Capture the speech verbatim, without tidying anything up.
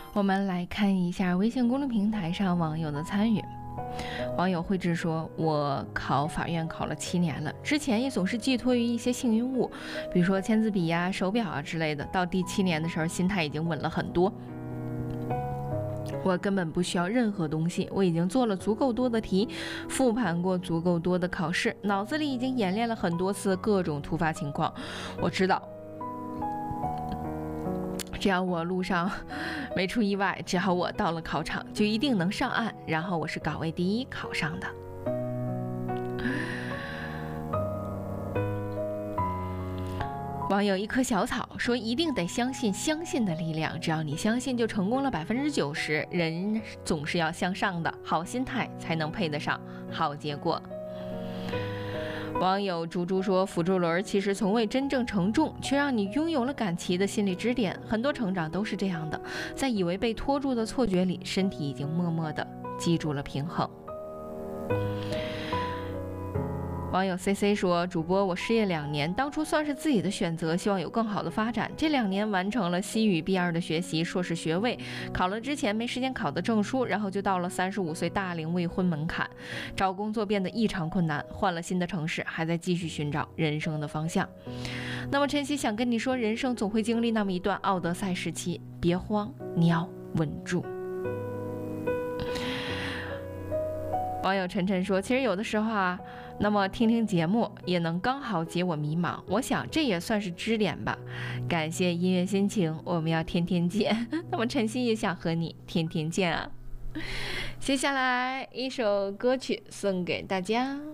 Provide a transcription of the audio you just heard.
我们来看一下微信公众平台上网友的参与。网友慧智说，我考法院考了七年了，之前也总是寄托于一些幸运物，比如说签字笔呀、手表啊之类的，到第七年的时候心态已经稳了很多，我根本不需要任何东西，我已经做了足够多的题，复盘过足够多的考试，脑子里已经演练了很多次各种突发情况，我知道只要我路上没出意外，只要我到了考场就一定能上岸，然后我是岗位第一考上的。网友一棵小草说，一定得相信相信的力量，只要你相信就成功了百分之九十，人总是要向上的，好心态才能配得上好结果。网友猪猪说，辅助轮其实从未真正承重，却让你拥有了赶骑的心理支点，很多成长都是这样的，在以为被拖住的错觉里，身体已经默默地记住了平衡。网友 C C 说，主播我失业两年，当初算是自己的选择，希望有更好的发展，这两年完成了西语 B 二 的学习，硕士学位，考了之前没时间考的证书，然后就到了三十五岁大龄未婚门槛，找工作变得异常困难，换了新的城市，还在继续寻找人生的方向。那么晨曦想跟你说，人生总会经历那么一段奥德赛时期，别慌，你要稳住。网友晨晨说，其实有的时候啊，那么听听节目也能刚好解我迷茫，我想这也算是支点吧。感谢音乐心情，我们要天天见。那么晨曦也想和你天天见啊。接下来一首歌曲送给大家。